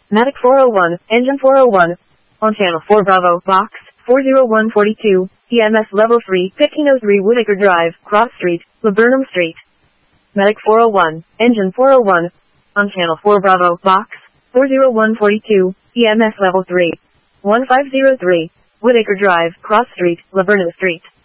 Medic 401, Engine 401. On Channel 4 Bravo, Box 40142, EMS Level 3, 1503 Woodacre Drive, Cross Street, Laburnum Street. Medic 401, Engine 401. On Channel 4 Bravo, Box 40142, EMS Level 3, 1503, Woodacre Drive, Cross Street, Laburnum Street.